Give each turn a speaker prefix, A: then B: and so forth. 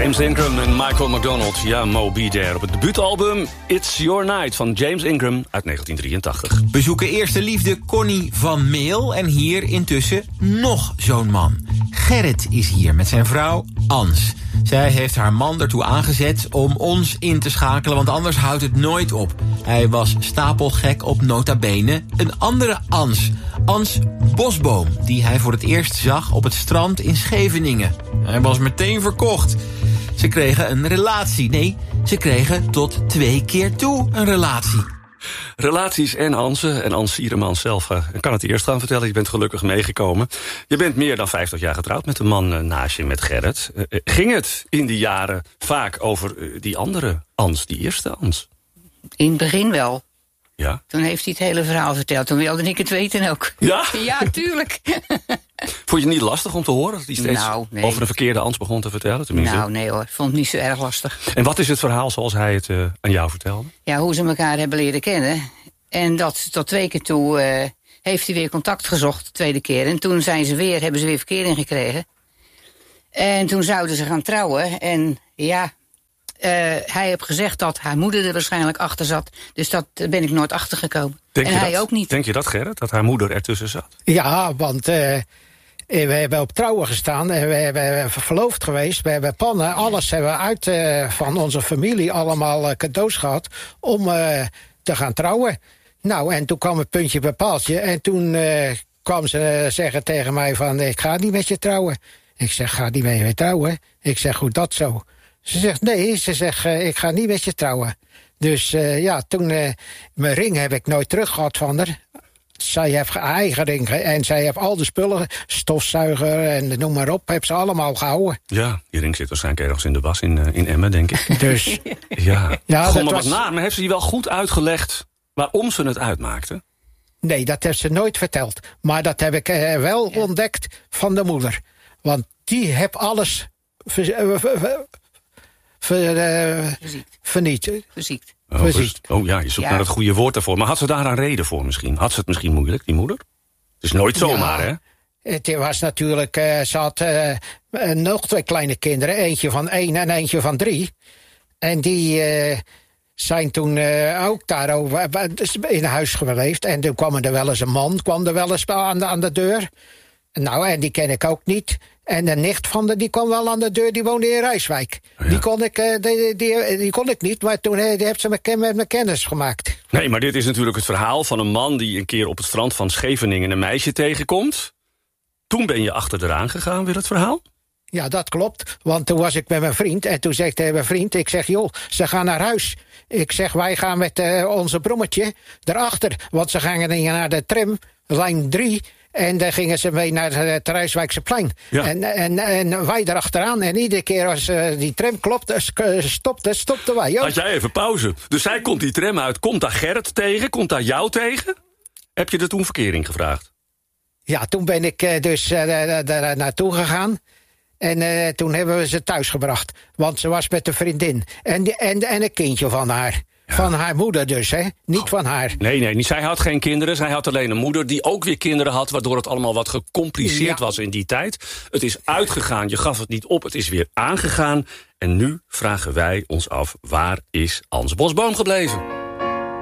A: James Ingram en Michael McDonald. Ja, Mo Be There op het debuutalbum It's Your Night van James Ingram uit 1983.
B: We zoeken eerste liefde Connie van Meel. En hier intussen nog zo'n man. Gerrit is hier met zijn vrouw Ans. Zij heeft haar man ertoe aangezet om ons in te schakelen, want anders houdt het nooit op. Hij was stapelgek op nota bene een andere Ans. Ans Bosboom, die hij voor het eerst zag op het strand in Scheveningen. Hij was meteen verkocht. Ze kregen een relatie. Nee, ze kregen tot 2 keer toe een relatie.
A: Relaties en Anse. En Ans Sieremans zelf kan het eerst gaan vertellen. Je bent gelukkig meegekomen. Je bent meer dan 50 jaar getrouwd met de man naast je, met Gerrit. Ging het in die jaren vaak over die andere Ans, die eerste Ans?
C: In het begin wel.
A: Ja?
C: Toen heeft hij het hele verhaal verteld. Toen wilde ik het weten ook.
A: Ja?
C: Ja, tuurlijk.
A: Vond je het niet lastig om te horen dat hij steeds over een verkeerde Ans begon te vertellen? Tenminste?
C: Nou, nee hoor. Ik vond het niet zo erg lastig.
A: En wat is het verhaal zoals hij het aan jou vertelde?
C: Ja, hoe ze elkaar hebben leren kennen. En dat tot 2 keer toe heeft hij weer contact gezocht, de tweede keer. En toen hebben ze weer verkering gekregen. En toen zouden ze gaan trouwen. En ja, hij heeft gezegd dat haar moeder er waarschijnlijk achter zat. Dus dat ben ik nooit achtergekomen. En hij ook niet.
A: Denk je dat, Gerrit, dat haar moeder ertussen zat?
D: Ja, want we hebben op trouwen gestaan en we hebben verloofd geweest. We hebben pannen, alles hebben we uit van onze familie allemaal cadeaus gehad om te gaan trouwen. Nou, en toen kwam het puntje bij paaltje en toen kwam ze zeggen tegen mij van, ik ga niet met je trouwen. Ik zeg, ga niet met je trouwen? Ik zeg, hoe dat zo? Ze zegt, nee, ik ga niet met je trouwen. Dus toen, mijn ring heb ik nooit terug gehad van haar. Zij heeft haar eigen ring en zij heeft al de spullen, stofzuiger en noem maar op, heeft ze allemaal gehouden.
A: Ja, die ring zit waarschijnlijk ergens in de was in Emmen, denk ik.
D: Dus,
A: ja.
D: Gewoon
A: maar wat naar, maar heeft ze je wel goed uitgelegd waarom ze het uitmaakte?
D: Nee, dat heeft ze nooit verteld. Maar dat heb ik wel ontdekt van de moeder. Want die heeft alles
C: Verziekt.
A: Oh ja, je zoekt naar het goede woord daarvoor. Maar had ze daar een reden voor misschien? Had ze het misschien moeilijk, die moeder? Het is nooit zomaar, hè?
D: Het was natuurlijk, ze had nog 2 kleine kinderen. Eentje van 1 en eentje van 3. En die zijn toen ook daarover in huis geleefd. En toen kwam er wel eens een man, aan de deur. Nou, en die ken ik ook niet. En de nicht van die kwam wel aan de deur, die woonde in Rijswijk. Ja. Die kon ik niet, maar toen heeft ze met me kennis gemaakt.
A: Nee, maar dit is natuurlijk het verhaal van een man die een keer op het strand van Scheveningen een meisje tegenkomt. Toen ben je achter de raan gegaan, weer het verhaal?
D: Ja, dat klopt, want toen was ik met mijn vriend. En toen zei ik tegen mijn vriend, ik zeg, joh, ze gaan naar huis. Ik zeg, wij gaan met onze brommetje erachter. Want ze gingen naar de tram, lijn 3... En dan gingen ze mee naar het Rijswijkse Ja. En wij erachteraan. En iedere keer als die tram stopten wij ook.
A: Had jij even pauze. Dus zij komt die tram uit. Komt daar Gerrit tegen? Komt daar jou tegen? Heb je er toen verkering gevraagd?
D: Ja, toen ben ik dus daar naartoe gegaan. En toen hebben we ze thuis gebracht. Want ze was met een vriendin. En een kindje van haar. Ja. Van haar moeder dus, hè? Niet van haar.
A: Nee, zij had geen kinderen. Zij had alleen een moeder die ook weer kinderen had, waardoor het allemaal wat gecompliceerd was in die tijd. Het is uitgegaan, je gaf het niet op, het is weer aangegaan. En nu vragen wij ons af, waar is Ans Bosboom gebleven?